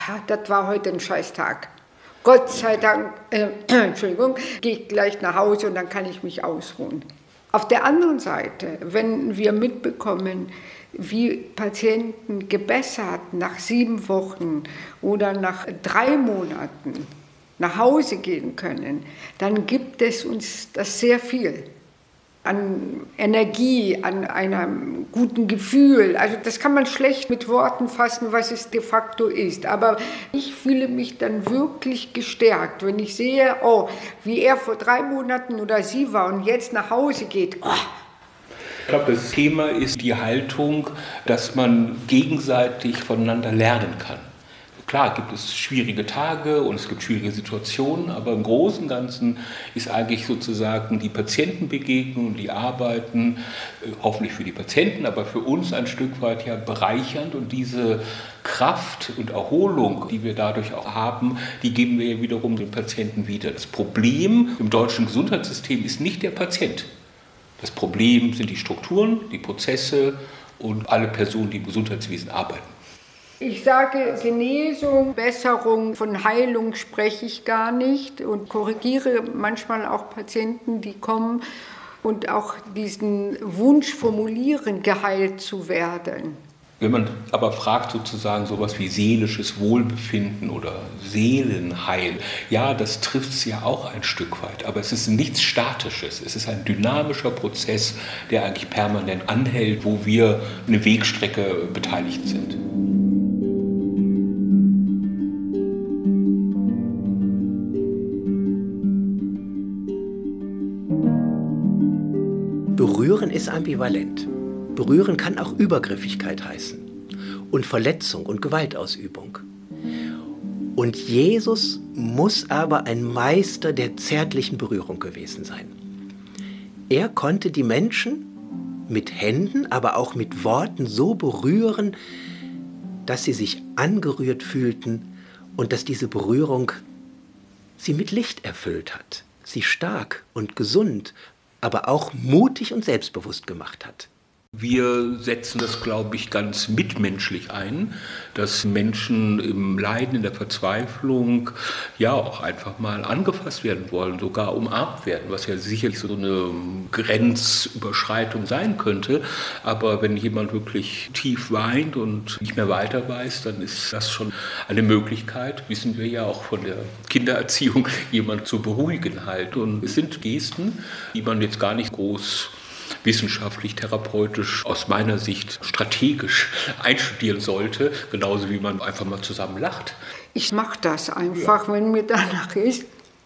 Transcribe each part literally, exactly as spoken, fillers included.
Ja, das war heute ein Scheißtag. Gott sei Dank, äh, Entschuldigung, gehe ich gleich nach Hause und dann kann ich mich ausruhen. Auf der anderen Seite, wenn wir mitbekommen, wie Patienten gebessert nach sieben Wochen oder nach drei Monaten nach Hause gehen können, dann gibt es uns das sehr viel an Energie, an einem guten Gefühl. Also das kann man schlecht mit Worten fassen, was es de facto ist. Aber ich fühle mich dann wirklich gestärkt, wenn ich sehe, oh, wie er vor drei Monaten oder sie war und jetzt nach Hause geht. Oh. Ich glaube, das Thema ist die Haltung, dass man gegenseitig voneinander lernen kann. Klar gibt es schwierige Tage und es gibt schwierige Situationen, aber im Großen und Ganzen ist eigentlich sozusagen die Patientenbegegnung, die Arbeiten, hoffentlich für die Patienten, aber für uns ein Stück weit ja bereichernd, und diese Kraft und Erholung, die wir dadurch auch haben, die geben wir ja wiederum den Patienten wieder. Das Problem im deutschen Gesundheitssystem ist nicht der Patient. Das Problem sind die Strukturen, die Prozesse und alle Personen, die im Gesundheitswesen arbeiten. Ich sage Genesung, Besserung, von Heilung spreche ich gar nicht und korrigiere manchmal auch Patienten, die kommen und auch diesen Wunsch formulieren, geheilt zu werden. Wenn man aber fragt sozusagen sowas wie seelisches Wohlbefinden oder Seelenheil, ja, das trifft es ja auch ein Stück weit, aber es ist nichts Statisches, es ist ein dynamischer Prozess, der eigentlich permanent anhält, wo wir eine Wegstrecke beteiligt sind. Berühren ist ambivalent. Berühren kann auch Übergriffigkeit heißen und Verletzung und Gewaltausübung. Und Jesus muss aber ein Meister der zärtlichen Berührung gewesen sein. Er konnte die Menschen mit Händen, aber auch mit Worten so berühren, dass sie sich angerührt fühlten und dass diese Berührung sie mit Licht erfüllt hat, sie stark und gesund, aber auch mutig und selbstbewusst gemacht hat. Wir setzen das, glaube ich, ganz mitmenschlich ein, dass Menschen im Leiden, in der Verzweiflung ja auch einfach mal angefasst werden wollen, sogar umarmt werden, was ja sicherlich so eine Grenzüberschreitung sein könnte. Aber wenn jemand wirklich tief weint und nicht mehr weiter weiß, dann ist das schon eine Möglichkeit, wissen wir ja auch von der Kindererziehung, jemanden zu beruhigen halt. Und es sind Gesten, die man jetzt gar nicht groß wissenschaftlich, therapeutisch, aus meiner Sicht strategisch einstudieren sollte, genauso wie man einfach mal zusammen lacht. Ich mache das einfach, ja, wenn mir danach ist.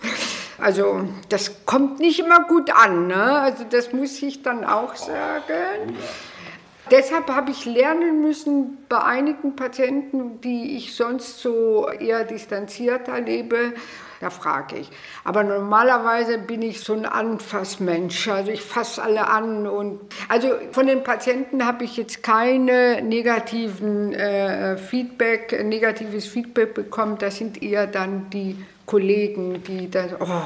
Also das kommt nicht immer gut an, ne? Also das muss ich dann auch sagen. Ja. Deshalb habe ich lernen müssen, bei einigen Patienten, die ich sonst so eher distanziert erlebe, da frage ich. Aber normalerweise bin ich so ein Anfassmensch. Also ich fasse alle an. Und also von den Patienten habe ich jetzt keine negativen äh, Feedback, negatives Feedback bekommen. Das sind eher dann die Kollegen, die das, oh,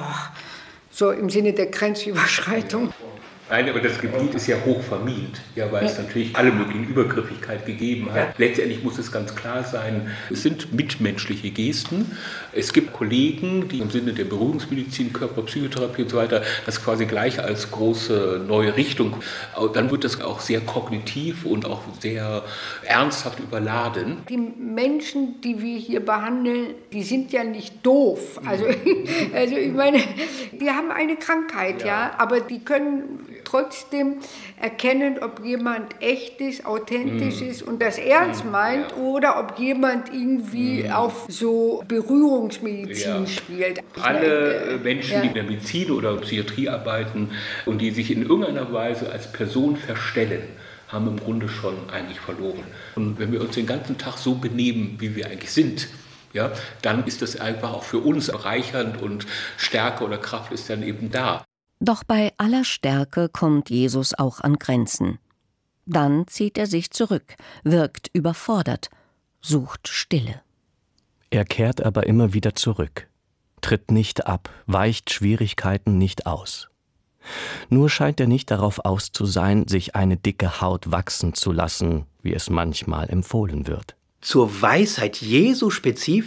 so im Sinne der Grenzüberschreitung. Nein, aber das Gebiet ist ja hoch vermint, ja, weil es natürlich alle möglichen Übergriffigkeit gegeben hat. Letztendlich muss es ganz klar sein, es sind mitmenschliche Gesten. Es gibt Kollegen, die im Sinne der Berührungsmedizin, Körperpsychotherapie und so weiter, das quasi gleich als große neue Richtung, dann wird das auch sehr kognitiv und auch sehr ernsthaft überladen. Die Menschen, die wir hier behandeln, die sind ja nicht doof. Also, also ich meine, die haben eine Krankheit, ja, ja, aber die können trotzdem erkennen, ob jemand echt ist, authentisch mm. ist und das ernst mm, meint, ja, oder ob jemand irgendwie mm. auf so Berührungsmedizin ja. spielt. Alle Menschen, ja. die in der Medizin oder Psychiatrie arbeiten und die sich in irgendeiner Weise als Person verstellen, haben im Grunde schon eigentlich verloren. Und wenn wir uns den ganzen Tag so benehmen, wie wir eigentlich sind, ja, dann ist das einfach auch für uns bereichernd und Stärke oder Kraft ist dann eben da. Doch bei aller Stärke kommt Jesus auch an Grenzen. Dann zieht er sich zurück, wirkt überfordert, sucht Stille. Er kehrt aber immer wieder zurück, tritt nicht ab, weicht Schwierigkeiten nicht aus. Nur scheint er nicht darauf aus zu sein, sich eine dicke Haut wachsen zu lassen, wie es manchmal empfohlen wird. Zur Weisheit Jesu spezifisch